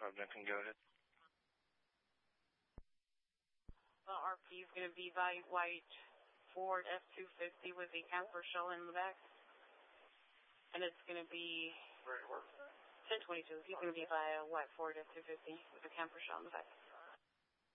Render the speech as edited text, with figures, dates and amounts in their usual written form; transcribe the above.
5 Duncan, go ahead. The RP is going to be by white Ford F-250 with a camper shell in the back. And it's going to be 1022. He's going to be by a white Ford F-250 with a camper shell in the back.